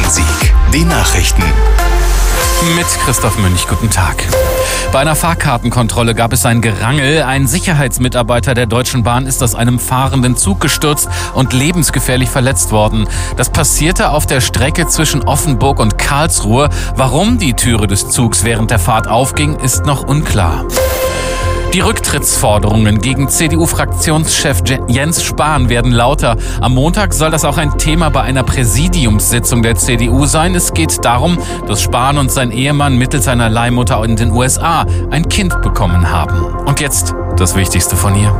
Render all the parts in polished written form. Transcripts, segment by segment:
Rhein-Sieg. Die Nachrichten. Mit Christoph Münch, guten Tag. Bei einer Fahrkartenkontrolle gab es ein Gerangel. Ein Sicherheitsmitarbeiter der Deutschen Bahn ist aus einem fahrenden Zug gestürzt und lebensgefährlich verletzt worden. Das passierte auf der Strecke zwischen Offenburg und Karlsruhe. Warum die Türe des Zugs während der Fahrt aufging, ist noch unklar. Die Rücktrittsforderungen gegen CDU-Fraktionschef Jens Spahn werden lauter. Am Montag soll das auch ein Thema bei einer Präsidiumssitzung der CDU sein. Es geht darum, dass Spahn und sein Ehemann mittels seiner Leihmutter in den USA ein Kind bekommen haben. Und jetzt das Wichtigste von hier.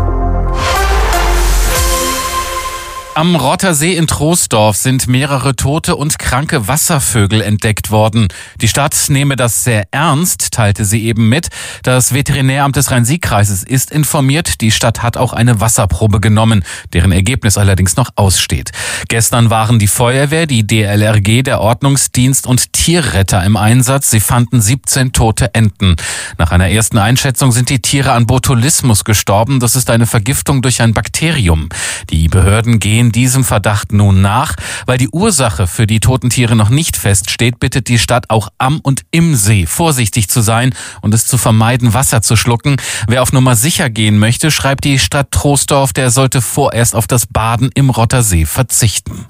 Am Rottersee in Troisdorf sind mehrere tote und kranke Wasservögel entdeckt worden. Die Stadt nehme das sehr ernst, teilte sie eben mit. Das Veterinäramt des Rhein-Sieg-Kreises ist informiert. Die Stadt hat auch eine Wasserprobe genommen, deren Ergebnis allerdings noch aussteht. Gestern waren die Feuerwehr, die DLRG, der Ordnungsdienst und Tierretter im Einsatz. Sie fanden 17 tote Enten. Nach einer ersten Einschätzung sind die Tiere an Botulismus gestorben. Das ist eine Vergiftung durch ein Bakterium. Die Behörden gehen diesem Verdacht nun nach. Weil die Ursache für die toten Tiere noch nicht feststeht, bittet die Stadt auch am und im See vorsichtig zu sein und es zu vermeiden, Wasser zu schlucken. Wer auf Nummer sicher gehen möchte, schreibt die Stadt Troisdorf, der sollte vorerst auf das Baden im Rottersee verzichten.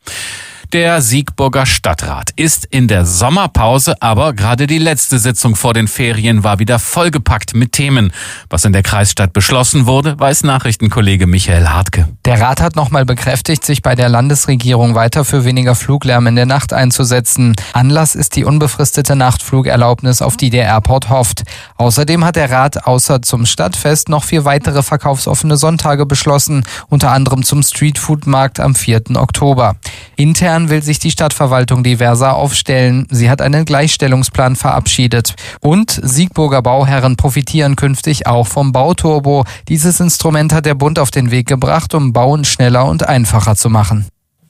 Der Siegburger Stadtrat ist in der Sommerpause, aber gerade die letzte Sitzung vor den Ferien war wieder vollgepackt mit Themen. Was in der Kreisstadt beschlossen wurde, weiß Nachrichtenkollege Michael Hartke. Der Rat hat nochmal bekräftigt, sich bei der Landesregierung weiter für weniger Fluglärm in der Nacht einzusetzen. Anlass ist die unbefristete Nachtflugerlaubnis, auf die der Airport hofft. Außerdem hat der Rat außer zum Stadtfest noch 4 weitere verkaufsoffene Sonntage beschlossen, unter anderem zum Streetfood-Markt am 4. Oktober. Intern will sich die Stadtverwaltung diverser aufstellen. Sie hat einen Gleichstellungsplan verabschiedet. Und Siegburger Bauherren profitieren künftig auch vom Bauturbo. Dieses Instrument hat der Bund auf den Weg gebracht, um Bauen schneller und einfacher zu machen.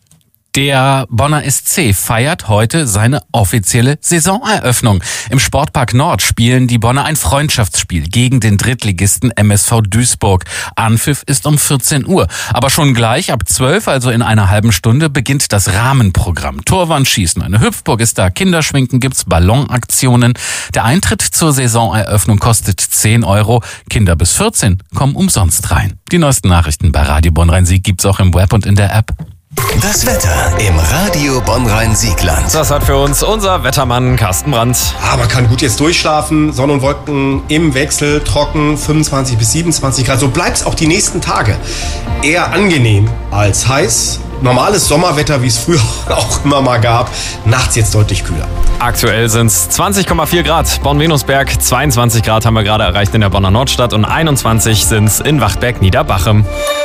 Der Bonner SC feiert heute seine offizielle Saisoneröffnung. Im Sportpark Nord spielen die Bonner ein Freundschaftsspiel gegen den Drittligisten MSV Duisburg. Anpfiff ist um 14 Uhr. Aber schon gleich ab 12, also in einer halben Stunde, beginnt das Rahmenprogramm. Torwandschießen, eine Hüpfburg ist da, Kinderschminken gibt's, Ballonaktionen. Der Eintritt zur Saisoneröffnung kostet 10 €. Kinder bis 14 kommen umsonst rein. Die neuesten Nachrichten bei Radio Bonn-Rhein-Sieg gibt's auch im Web und in der App. Das Wetter im Radio Bonn-Rhein-Siegland. Das hat für uns unser Wettermann Carsten Brandt. Man kann gut jetzt durchschlafen. Sonne und Wolken im Wechsel, trocken, 25 bis 27 Grad. So bleibt's auch die nächsten Tage. Eher angenehm als heiß. Normales Sommerwetter, wie es früher auch immer mal gab. Nachts jetzt deutlich kühler. Aktuell sind es 20,4 Grad. Bonn-Venusberg, 22 Grad haben wir gerade erreicht in der Bonner Nordstadt und 21 sind es in Wachtberg-Niederbachem.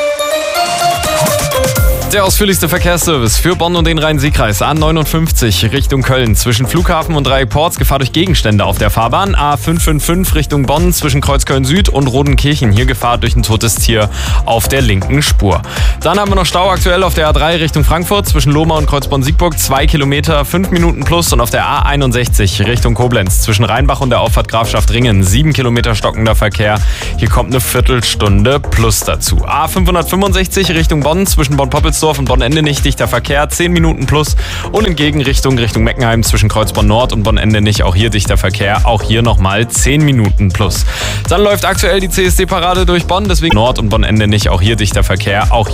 Der ausführlichste Verkehrsservice für Bonn und den Rhein-Sieg-Kreis. A59 Richtung Köln zwischen Flughafen und Dreieck Porz, Gefahr durch Gegenstände auf der Fahrbahn. A555 Richtung Bonn zwischen Kreuzköln Süd und Rodenkirchen. Hier Gefahr durch ein totes Tier auf der linken Spur. Dann haben wir noch Stau aktuell auf der A3 Richtung Frankfurt zwischen Lohmar und Kreuzborn-Siegburg. 2 Kilometer, 5 Minuten plus. Und auf der A61 Richtung Koblenz zwischen Rheinbach und der Auffahrt Grafschaft Ringen. 7 Kilometer stockender Verkehr. Hier kommt eine Viertelstunde plus dazu. A565 Richtung Bonn zwischen Bonn-Poppelsdorf und Bonn-Endenich dichter Verkehr, 10 Minuten plus. Und in Gegenrichtung Richtung Meckenheim zwischen Kreuzborn Nord und Bonn-Endenich auch hier dichter Verkehr, auch hier nochmal 10 Minuten plus. Dann läuft aktuell die CSD-Parade durch Bonn, deswegen Nord und Bonn-Endenich auch hier dichter Verkehr, auch hier